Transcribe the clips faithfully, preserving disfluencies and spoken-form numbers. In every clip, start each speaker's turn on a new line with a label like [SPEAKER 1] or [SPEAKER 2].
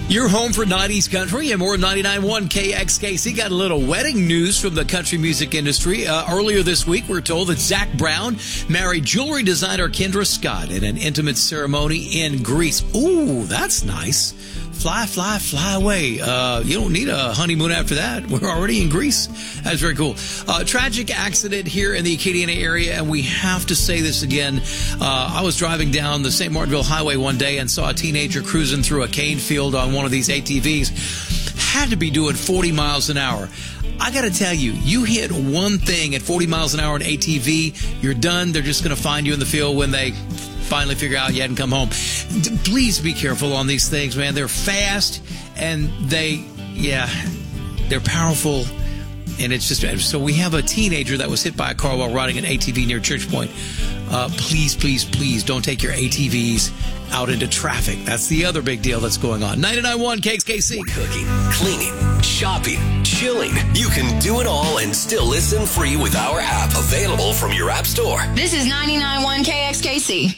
[SPEAKER 1] You're home for nineties country and more ninety-nine point one K X K C. Got a little wedding news from the country music industry. Uh, earlier this week, we're told that Zach Brown married jewelry designer Kendra Scott in an intimate ceremony in Greece. Ooh, that's nice. Fly, fly, fly away. Uh, you don't need a honeymoon after that. We're already in Greece. That's very cool. Uh, tragic accident here in the Acadiana area, and we have to say this again. Uh, I was driving down the Saint Martinville Highway one day and saw a teenager cruising through a cane field on one of these A T Vs. Had to be doing forty miles an hour. I got to tell you, you hit one thing at forty miles an hour in A T V, you're done. They're just going to find you in the field when they finally figure out you hadn't come home. Please be careful on these things, man. They're fast and they, yeah, they're powerful. And it's just, so we have a teenager that was hit by a car while riding an A T V near Church Point. Uh, please, please, please don't take your A T Vs out into traffic. That's the other big deal that's going on. ninety-nine point one K X K C.
[SPEAKER 2] Cooking, cleaning, shopping, chilling. You can do it all and still listen free with our app, available from your app store.
[SPEAKER 3] This is ninety-nine point one K X K C.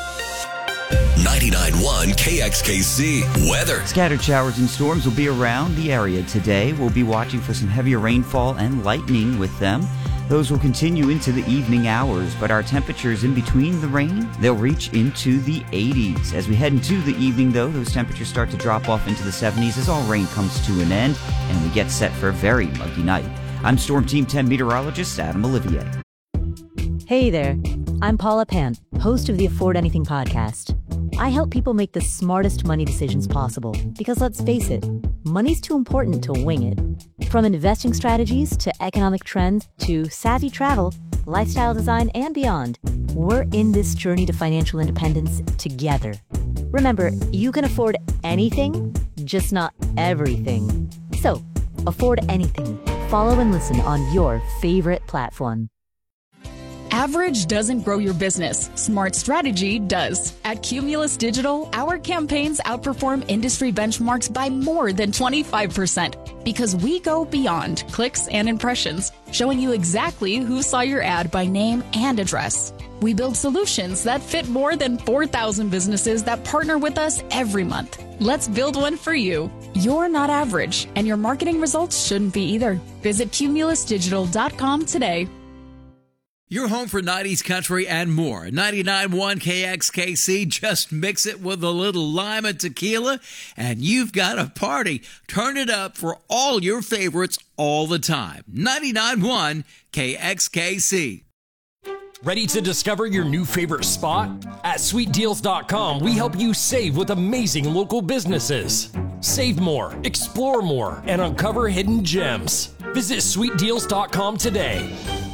[SPEAKER 2] ninety-nine point one K X K C weather.
[SPEAKER 4] Scattered showers and storms will be around the area today. We'll be watching for some heavier rainfall and lightning with them. Those will continue into the evening hours, but our temperatures in between the rain, they'll reach into the eighties. As we head into the evening, though, those temperatures start to drop off into the seventies as all rain comes to an end, and we get set for a very muggy night. I'm Storm Team ten meteorologist Adam Olivier.
[SPEAKER 5] Hey there, I'm Paula Pant, host of the Afford Anything podcast. I help people make the smartest money decisions possible because, let's face it, money's too important to wing it. From investing strategies to economic trends to savvy travel, lifestyle design, and beyond, we're in this journey to financial independence together. Remember, you can afford anything, just not everything. So, afford anything. Follow and listen on your favorite platform.
[SPEAKER 6] Average doesn't grow your business. Smart strategy does. At Cumulus Digital, our campaigns outperform industry benchmarks by more than twenty-five percent because we go beyond clicks and impressions, showing you exactly who saw your ad by name and address. We build solutions that fit more than four thousand businesses that partner with us every month. Let's build one for you. You're not average, and your marketing results shouldn't be either. Visit cumulus digital dot com today.
[SPEAKER 1] You're home for nineties country and more. ninety-nine point one K X K C. Just mix it with a little lime and tequila, and you've got a party. Turn it up for all your favorites all the time. ninety-nine point one K X K C.
[SPEAKER 7] Ready to discover your new favorite spot? At sweet deals dot com, we help you save with amazing local businesses. Save more, explore more, and uncover hidden gems. Visit sweet deals dot com today.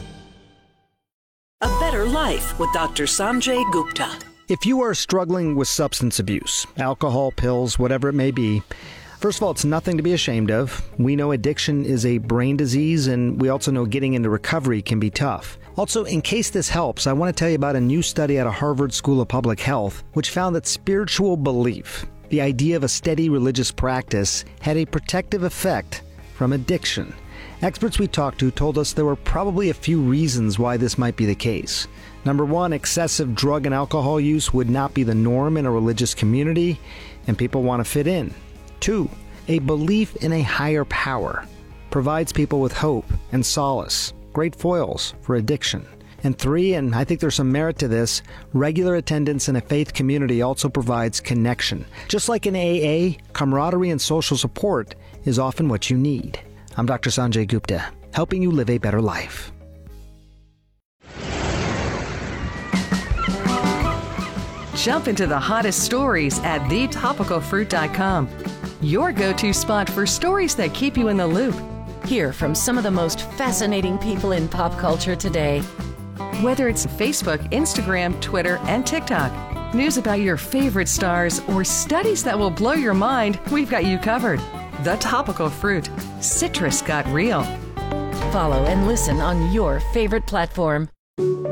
[SPEAKER 8] A Better Life with Doctor Sanjay Gupta.
[SPEAKER 9] If you are struggling with substance abuse, alcohol, pills, whatever it may be, first of all, it's nothing to be ashamed of. We know addiction is a brain disease, and we also know getting into recovery can be tough. Also, in case this helps, I want to tell you about a new study out of Harvard School of Public Health, which found that spiritual belief, the idea of a steady religious practice, had a protective effect from addiction. Experts we talked to told us there were probably a few reasons why this might be the case. Number one, excessive drug and alcohol use would not be the norm in a religious community, and people want to fit in. Two, a belief in a higher power provides people with hope and solace, great foils for addiction. And three, and I think there's some merit to this, regular attendance in a faith community also provides connection. Just like in A A, camaraderie and social support is often what you need. I'm Doctor Sanjay Gupta, helping you live a better life.
[SPEAKER 10] Jump into the hottest stories at the topical fruit dot com. Your go-to spot for stories that keep you in the loop.
[SPEAKER 11] Hear from some of the most fascinating people in pop culture today.
[SPEAKER 10] Whether it's Facebook, Instagram, Twitter, and TikTok, news about your favorite stars, or studies that will blow your mind, we've got you covered. The Topical Fruit. Citrus got real.
[SPEAKER 11] Follow and listen on your favorite platform.